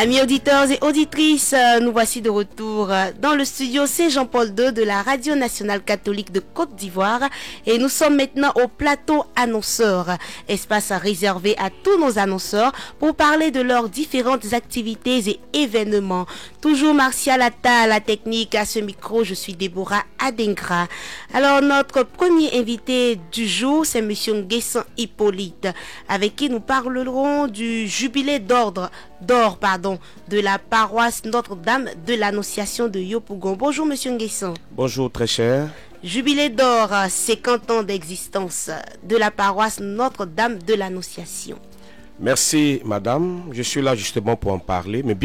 Amis auditeurs et auditrices, nous voici de retour dans le studio Saint-Jean-Paul II de la Radio Nationale Catholique de Côte d'Ivoire et nous sommes maintenant au plateau annonceurs, espace réservé à tous nos annonceurs pour parler de leurs différentes activités et événements. Toujours Martial Atta à la technique, à ce micro, je suis Déborah Adengra. Alors notre premier invité du jour, c'est Monsieur Nguessan Hippolyte, avec qui nous parlerons du jubilé d'or de la paroisse Notre-Dame de l'Annonciation de Yopougon. Bonjour Monsieur Nguessan. Bonjour très cher. Jubilé d'or, 50 ans d'existence de la paroisse Notre-Dame de l'Annonciation. Merci madame, je suis là justement pour en parler. Mais